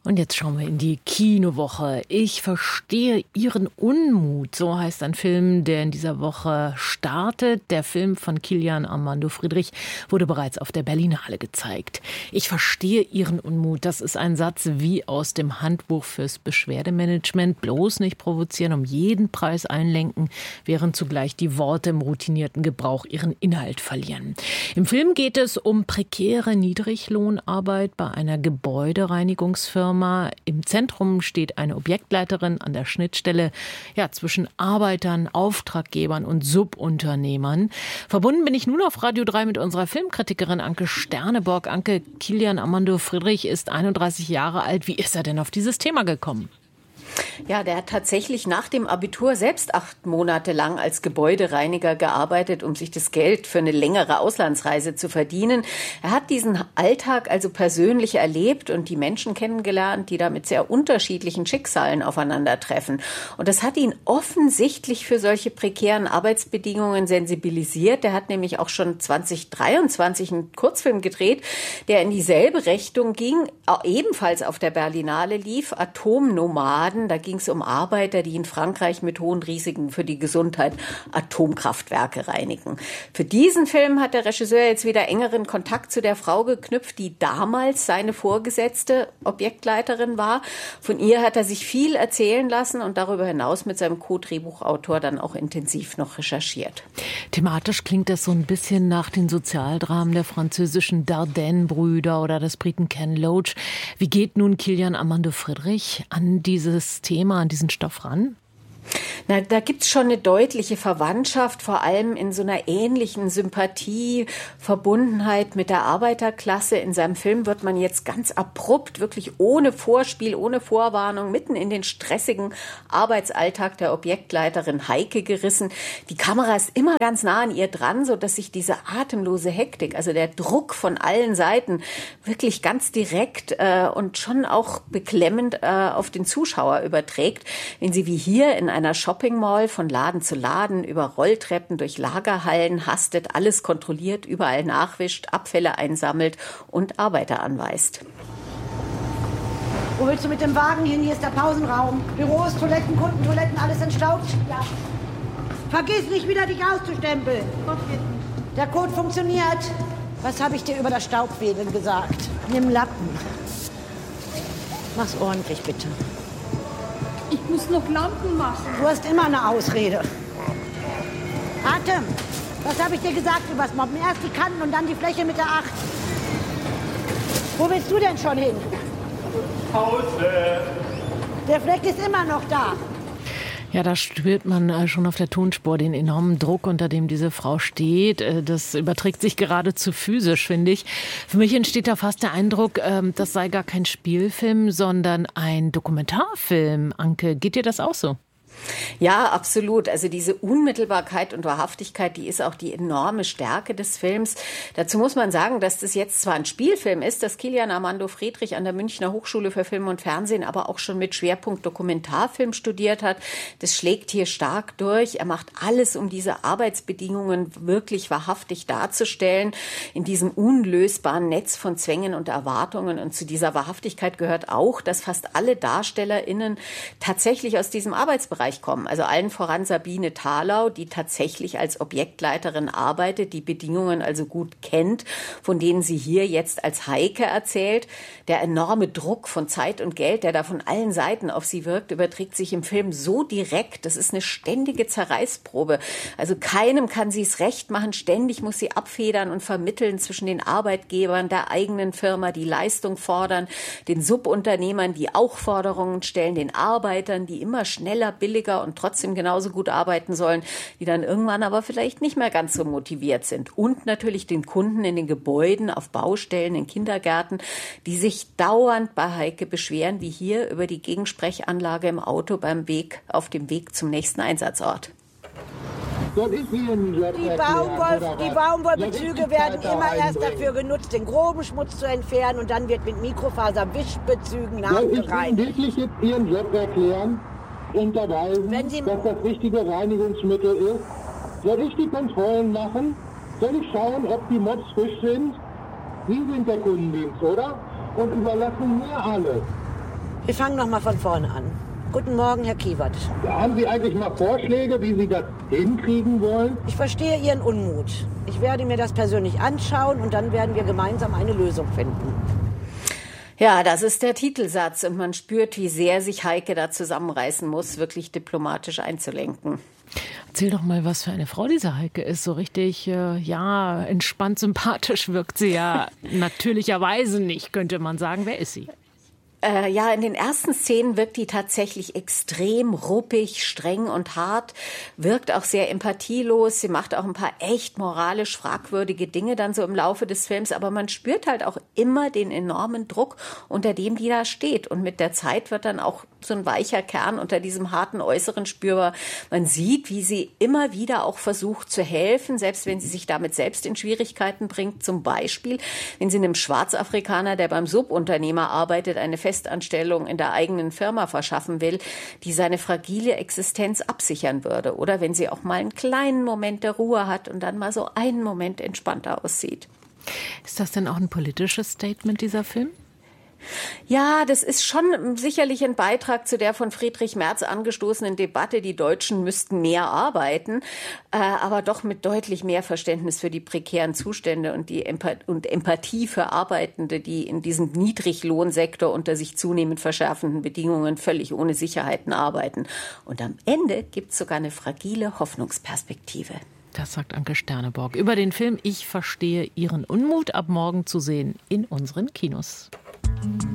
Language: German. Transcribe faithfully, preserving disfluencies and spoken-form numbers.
Und jetzt schauen wir in die Kinowoche. Ich verstehe Ihren Unmut. So heißt ein Film, der in dieser Woche startet. Der Film von Kilian Armando Friedrich wurde bereits auf der Berlinale gezeigt. Ich verstehe Ihren Unmut. Das ist ein Satz wie aus dem Handbuch fürs Beschwerdemanagement. Bloß nicht provozieren, um jeden Preis einlenken, während zugleich die Worte im routinierten Gebrauch ihren Inhalt verlieren. Im Film geht es um prekäre Niedriglohnarbeit bei einer Gebäudereinigungsfirma. Im Zentrum steht eine Objektleiterin an der Schnittstelle ja, zwischen Arbeitern, Auftraggebern und Subunternehmern. Verbunden bin ich nun auf Radio drei mit unserer Filmkritikerin Anke Sterneborg. Anke, Kilian Armando Friedrich ist einunddreißig Jahre alt. Wie ist er denn auf dieses Thema gekommen? Ja, der hat tatsächlich nach dem Abitur selbst acht Monate lang als Gebäudereiniger gearbeitet, um sich das Geld für eine längere Auslandsreise zu verdienen. Er hat diesen Alltag also persönlich erlebt und die Menschen kennengelernt, die da mit sehr unterschiedlichen Schicksalen aufeinandertreffen. Und das hat ihn offensichtlich für solche prekären Arbeitsbedingungen sensibilisiert. Der hat nämlich auch schon zwanzig dreiundzwanzig einen Kurzfilm gedreht, der in dieselbe Richtung ging, ebenfalls auf der Berlinale lief, Atomnomaden. Da ging es um Arbeiter, die in Frankreich mit hohen Risiken für die Gesundheit Atomkraftwerke reinigen. Für diesen Film hat der Regisseur jetzt wieder engeren Kontakt zu der Frau geknüpft, die damals seine vorgesetzte Objektleiterin war. Von ihr hat er sich viel erzählen lassen und darüber hinaus mit seinem Co-Drehbuchautor dann auch intensiv noch recherchiert. Thematisch klingt das so ein bisschen nach den Sozialdramen der französischen Dardenne-Brüder oder des Briten Ken Loach. Wie geht nun Kilian Armando Friedrich an dieses Thema, an diesen Stoff ran? Na, da gibt's schon eine deutliche Verwandtschaft, vor allem in so einer ähnlichen Sympathie, Verbundenheit mit der Arbeiterklasse. In seinem Film wird man jetzt ganz abrupt, wirklich ohne Vorspiel, ohne Vorwarnung, mitten in den stressigen Arbeitsalltag der Objektleiterin Heike gerissen. Die Kamera ist immer ganz nah an ihr dran, so dass sich diese atemlose Hektik, also der Druck von allen Seiten, wirklich ganz direkt äh, und schon auch beklemmend äh, auf den Zuschauer überträgt, wenn sie wie hier in einer Shopping Mall von Laden zu Laden über Rolltreppen durch Lagerhallen hastet, alles kontrolliert, überall nachwischt, Abfälle einsammelt und Arbeiter anweist. Wo willst du mit dem Wagen hin? Hier ist der Pausenraum. Büros, Toiletten, Kundentoiletten, alles entstaubt. Ja. Vergiss nicht wieder, dich auszustempeln. Der Code funktioniert. Was habe ich dir über das Staubwedeln gesagt? Nimm Lappen. Mach's ordentlich, bitte. Ich muss noch Lampen machen. Du hast immer eine Ausrede. Atem, was habe ich dir gesagt übers Mobben? Erst die Kanten und dann die Fläche mit der acht. Wo willst du denn schon hin? Pause. Der Fleck ist immer noch da. Ja, da spürt man schon auf der Tonspur den enormen Druck, unter dem diese Frau steht. Das überträgt sich geradezu physisch, finde ich. Für mich entsteht da fast der Eindruck, das sei gar kein Spielfilm, sondern ein Dokumentarfilm. Anke, geht dir das auch so? Ja, absolut. Also diese Unmittelbarkeit und Wahrhaftigkeit, die ist auch die enorme Stärke des Films. Dazu muss man sagen, dass das jetzt zwar ein Spielfilm ist, dass Kilian Armando Friedrich an der Münchner Hochschule für Film und Fernsehen aber auch schon mit Schwerpunkt Dokumentarfilm studiert hat. Das schlägt hier stark durch. Er macht alles, um diese Arbeitsbedingungen wirklich wahrhaftig darzustellen, in diesem unlösbaren Netz von Zwängen und Erwartungen. Und zu dieser Wahrhaftigkeit gehört auch, dass fast alle DarstellerInnen tatsächlich aus diesem Arbeitsbereich kommen. Also allen voran Sabine Thalau, die tatsächlich als Objektleiterin arbeitet, die Bedingungen also gut kennt, von denen sie hier jetzt als Heike erzählt. Der enorme Druck von Zeit und Geld, der da von allen Seiten auf sie wirkt, überträgt sich im Film so direkt. Das ist eine ständige Zerreißprobe. Also keinem kann sie es recht machen. Ständig muss sie abfedern und vermitteln zwischen den Arbeitgebern, der eigenen Firma, die Leistung fordern, den Subunternehmern, die auch Forderungen stellen, den Arbeitern, die immer schneller, billiger und trotzdem genauso gut arbeiten sollen, die dann irgendwann aber vielleicht nicht mehr ganz so motiviert sind. Und natürlich den Kunden in den Gebäuden, auf Baustellen, in Kindergärten, die sich dauernd bei Heike beschweren, wie hier über die Gegensprechanlage im Auto beim Weg, auf dem Weg zum nächsten Einsatzort. Die, Baumwoll, die Baumwollbezüge werden immer erst dafür genutzt, den groben Schmutz zu entfernen und dann wird mit Mikrofaserwischbezügen nachgereinigt. Soll ich wirklich jetzt Ihren Job erklären? Unterweisen, Wenn Sie dass das richtige Reinigungsmittel ist? Soll ich die Kontrollen machen? Soll ich schauen, ob die Mods frisch sind? Sie sind der Kundendienst, oder? Und überlassen mir alles. Wir fangen noch mal von vorne an. Guten Morgen, Herr Kiewert. Ja, haben Sie eigentlich mal Vorschläge, wie Sie das hinkriegen wollen? Ich verstehe Ihren Unmut. Ich werde mir das persönlich anschauen und dann werden wir gemeinsam eine Lösung finden. Ja, das ist der Titelsatz und man spürt, wie sehr sich Heike da zusammenreißen muss, wirklich diplomatisch einzulenken. Erzähl doch mal, was für eine Frau diese Heike ist. So richtig, äh, ja, entspannt, sympathisch wirkt sie ja natürlicherweise nicht, könnte man sagen. Wer ist sie? Äh, ja, in den ersten Szenen wirkt die tatsächlich extrem ruppig, streng und hart, wirkt auch sehr empathielos. Sie macht auch ein paar echt moralisch fragwürdige Dinge dann so im Laufe des Films, aber man spürt halt auch immer den enormen Druck, unter dem die da steht. Und mit der Zeit wird dann auch so ein weicher Kern unter diesem harten Äußeren spürbar. Man sieht, wie sie immer wieder auch versucht zu helfen, selbst wenn sie sich damit selbst in Schwierigkeiten bringt. Zum Beispiel, wenn sie einem Schwarzafrikaner, der beim Subunternehmer arbeitet, eine Festanstellung in der eigenen Firma verschaffen will, die seine fragile Existenz absichern würde. Oder wenn sie auch mal einen kleinen Moment der Ruhe hat und dann mal so einen Moment entspannter aussieht. Ist das denn auch ein politisches Statement, dieser Film? Ja, das ist schon sicherlich ein Beitrag zu der von Friedrich Merz angestoßenen Debatte, die Deutschen müssten mehr arbeiten, äh, aber doch mit deutlich mehr Verständnis für die prekären Zustände und die Empath- und Empathie für Arbeitende, die in diesem Niedriglohnsektor unter sich zunehmend verschärfenden Bedingungen völlig ohne Sicherheiten arbeiten. Und am Ende gibt es sogar eine fragile Hoffnungsperspektive. Das sagt Anke Sterneborg über den Film Ich verstehe Ihren Unmut, ab morgen zu sehen in unseren Kinos.